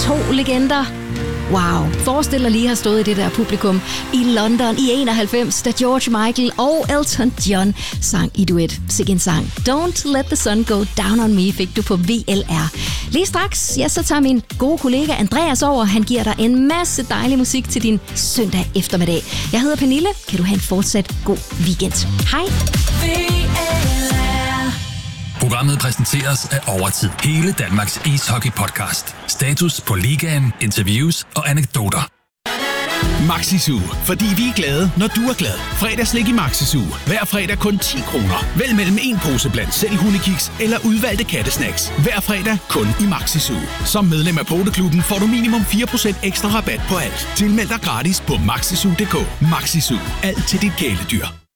2 legender. Wow, forestil dig lige at have stået i det der publikum i London i 91, da George Michael og Elton John sang i duet. Sikke en sang. Don't Let the Sun Go Down on Me fik du på VLR. Lige straks, ja, så tager min gode kollega Andreas over. Han giver dig en masse dejlig musik til din søndag eftermiddag. Jeg hedder Pernille. Kan du have en fortsat god weekend. Hej. Programmet præsenteres af Overtid. Hele Danmarks ishockey-podcast. Status på ligaen, interviews og anekdoter. Maxi-Zoo, fordi vi er glade, når du er glad. Fredagslik i Maxi-Zoo. Hver fredag kun 10 kroner. Vælg mellem en pose blandt selv hundekiks eller udvalgte kattesnacks. Hver fredag kun i Maxi-Zoo. Som medlem af Poteklubben får du minimum 4% ekstra rabat på alt. Tilmeld dig gratis på maxizoo.dk. Maxi-Zoo. Alt til dit kæledyr.